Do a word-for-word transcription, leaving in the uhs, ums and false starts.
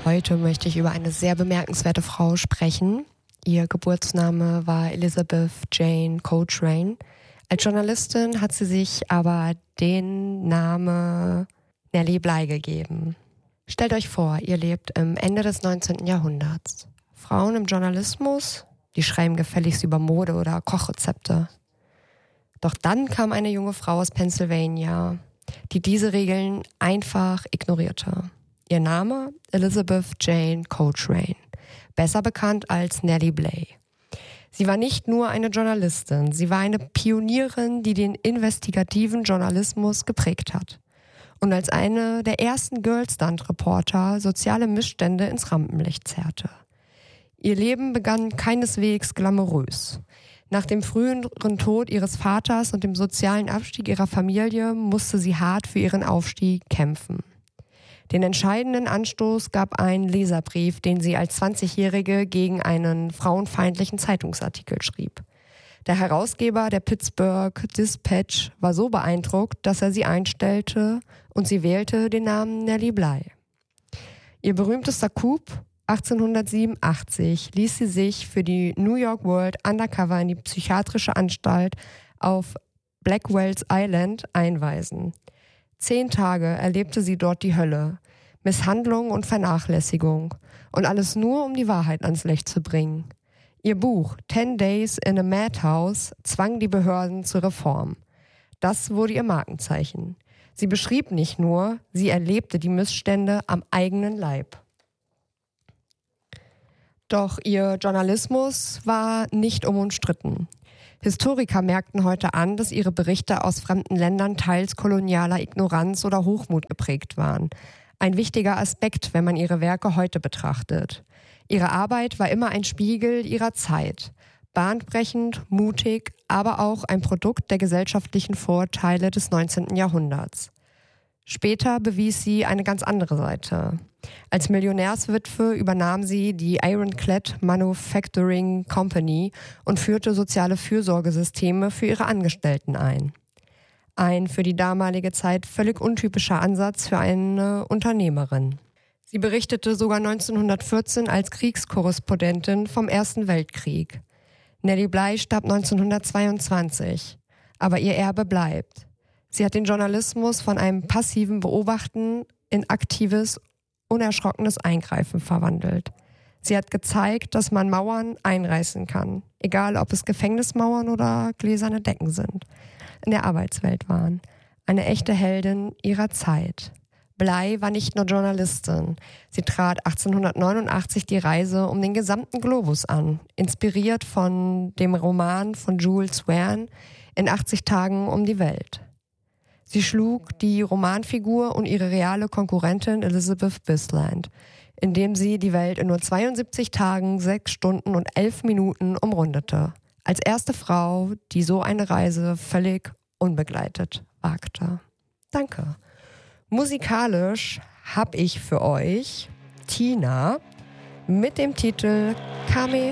Heute möchte ich über eine sehr bemerkenswerte Frau sprechen. Ihr Geburtsname war Elizabeth Jane Coltrane. Als Journalistin hat sie sich aber den Namen Nellie Bly gegeben. Stellt euch vor, ihr lebt im Ende des neunzehnten Jahrhunderts. Frauen im Journalismus, die schreiben gefälligst über Mode oder Kochrezepte. Doch dann kam eine junge Frau aus Pennsylvania, die diese Regeln einfach ignorierte. Ihr Name? Elizabeth Jane Coltrane, besser bekannt als Nellie Bly. Sie war nicht nur eine Journalistin, sie war eine Pionierin, die den investigativen Journalismus geprägt hat und als eine der ersten Girl-Stunt-Reporter soziale Missstände ins Rampenlicht zerrte. Ihr Leben begann keineswegs glamourös. Nach dem früheren Tod ihres Vaters und dem sozialen Abstieg ihrer Familie musste sie hart für ihren Aufstieg kämpfen. Den entscheidenden Anstoß gab ein Leserbrief, den sie als zwanzigjährige gegen einen frauenfeindlichen Zeitungsartikel schrieb. Der Herausgeber der Pittsburgh Dispatch war so beeindruckt, dass er sie einstellte und sie wählte den Namen Nellie Bly. Ihr berühmtester Coup? achtzehnhundertsiebenundachtzig ließ sie sich für die New York World undercover in die psychiatrische Anstalt auf Blackwell's Island einweisen. Zehn Tage erlebte sie dort die Hölle, Misshandlung und Vernachlässigung und alles nur, um die Wahrheit ans Licht zu bringen. Ihr Buch Ten Days in a Madhouse zwang die Behörden zur Reform. Das wurde ihr Markenzeichen. Sie beschrieb nicht nur, sie erlebte die Missstände am eigenen Leib. Doch ihr Journalismus war nicht unumstritten. Historiker merkten heute an, dass ihre Berichte aus fremden Ländern teils kolonialer Ignoranz oder Hochmut geprägt waren. Ein wichtiger Aspekt, wenn man ihre Werke heute betrachtet. Ihre Arbeit war immer ein Spiegel ihrer Zeit. Bahnbrechend, mutig, aber auch ein Produkt der gesellschaftlichen Vorurteile des neunzehnten Jahrhunderts. Später bewies sie eine ganz andere Seite. Als Millionärswitwe übernahm sie die Ironclad Manufacturing Company und führte soziale Fürsorgesysteme für ihre Angestellten ein. Ein für die damalige Zeit völlig untypischer Ansatz für eine Unternehmerin. Sie berichtete sogar neunzehnhundertvierzehn als Kriegskorrespondentin vom Ersten Weltkrieg. Nellie Bly starb neunzehnhundertzweiundzwanzig, aber ihr Erbe bleibt. Sie hat den Journalismus von einem passiven Beobachten in aktives, unerschrockenes Eingreifen verwandelt. Sie hat gezeigt, dass man Mauern einreißen kann, egal ob es Gefängnismauern oder gläserne Decken sind, in der Arbeitswelt waren. Eine echte Heldin ihrer Zeit. Bly war nicht nur Journalistin. Sie trat achtzehnhundertneunundachtzig die Reise um den gesamten Globus an, inspiriert von dem Roman von Jules Verne in achtzig Tagen um die Welt. Sie schlug die Romanfigur und ihre reale Konkurrentin Elizabeth Bisland, indem sie die Welt in nur zweiundsiebzig Tagen, sechs Stunden und elf Minuten umrundete. Als erste Frau, die so eine Reise völlig unbegleitet wagte. Danke. Musikalisch habe ich für euch Tina mit dem Titel Kame